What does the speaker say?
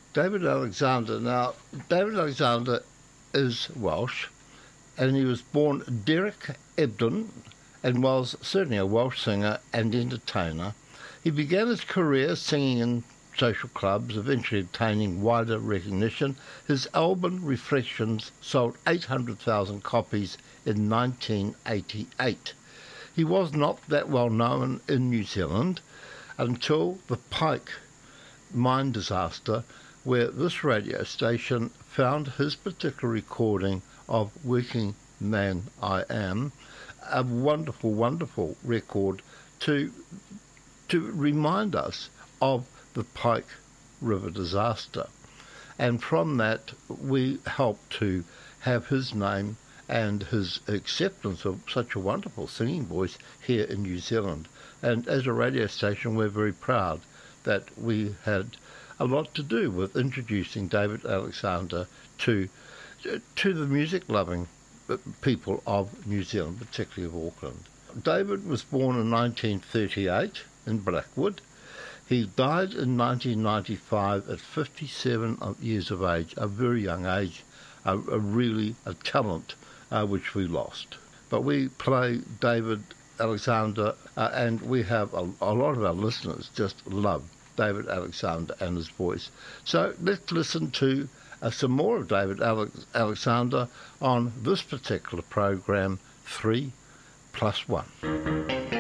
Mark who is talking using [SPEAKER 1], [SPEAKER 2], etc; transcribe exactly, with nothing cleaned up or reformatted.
[SPEAKER 1] David Alexander. Now, David Alexander is Welsh, and he was born Derek Ebden, and was certainly a Welsh singer and entertainer. He began his career singing in social clubs, eventually obtaining wider recognition. His album Reflections sold eight hundred thousand copies in nineteen eighty-eight. He was not that well known in New Zealand until the Pike mine disaster, where this radio station found his particular recording of Working Man I Am, a wonderful, wonderful record to to remind us of the Pike River disaster. And from that, we helped to have his name and his acceptance of such a wonderful singing voice here in New Zealand. And as a radio station, we're very proud that we had a lot to do with introducing David Alexander to to the music-loving people of New Zealand, particularly of Auckland. David was born in nineteen thirty-eight in Blackwood. He died in nineteen ninety-five at fifty-seven years of age, a very young age, a, a really a talent uh, which we lost. But we play David Alexander, uh, and we have a, a lot of our listeners just love David Alexander and his voice. So let's listen to uh, some more of David Alex- Alexander on this particular program, three plus one.